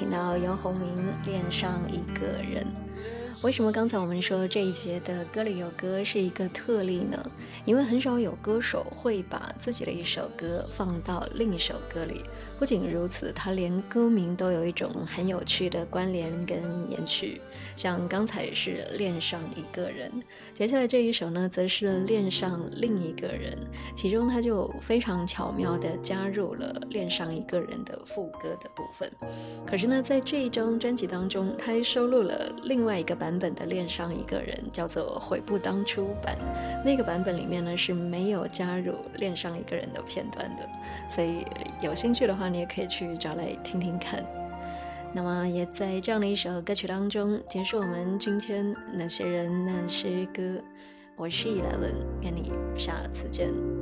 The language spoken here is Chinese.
听到游鸿明恋上一个人。为什么刚才我们说这一节的歌里有歌是一个特例呢？因为很少有歌手会把自己的一首歌放到另一首歌里。不仅如此，他连歌名都有一种很有趣的关联跟延续。像刚才是恋上一个人，接下来这一首呢则是恋上另一个人，其中他就非常巧妙地加入了恋上一个人的副歌的部分。可是呢，在这一张专辑当中，他还收录了另外一个版本的恋上一个人，叫做悔不当初版。那个版本里面呢是没有加入恋上一个人的片段的，所以有兴趣的话你也可以去找来听听看。那么也在这样的一首歌曲当中结束我们今天那些人那些歌。我是 Eleven， 跟你下次见。